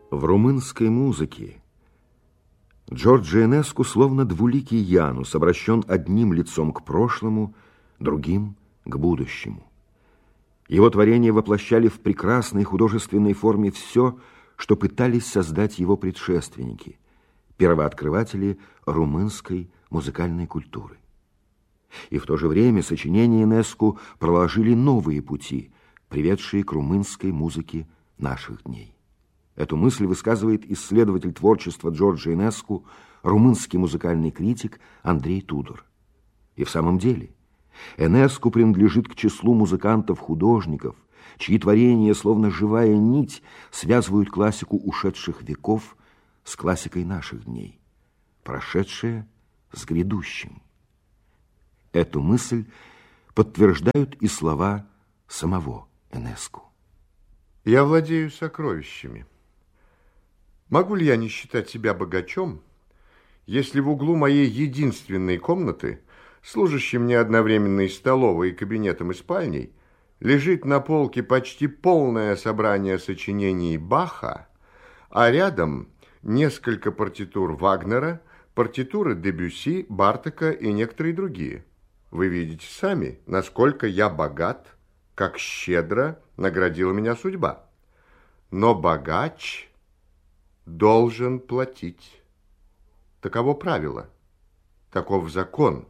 В румынской музыке Джорджо Энеску словно двуликий Янус, обращен одним лицом к прошлому, другим к будущему. Его творения воплощали в прекрасной художественной форме все, что пытались создать его предшественники, первооткрыватели румынской музыкальной культуры. И в то же время сочинения Энеску проложили новые пути, приведшие к румынской музыке наших дней. Эту мысль высказывает исследователь творчества Джорджо Энеску, румынский музыкальный критик Андрей Тудор. И в самом деле Энеску принадлежит к числу музыкантов-художников, чьи творения, словно живая нить, связывают классику ушедших веков с классикой наших дней, прошедшее с грядущим. Эту мысль подтверждают и слова самого Энеску. Я владею сокровищами. Могу ли я не считать себя богачом, если в углу моей единственной комнаты, служащей мне одновременно и столовой, и кабинетом, и спальней, лежит на полке почти полное собрание сочинений Баха, а рядом несколько партитур Вагнера, партитуры Дебюсси, Бартока и некоторые другие? Вы видите сами, насколько я богат, как щедро наградила меня судьба. Но богач должен платить. Таково правило, таков закон.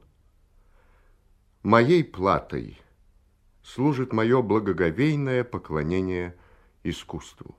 Моей платой служит мое благоговейное поклонение искусству.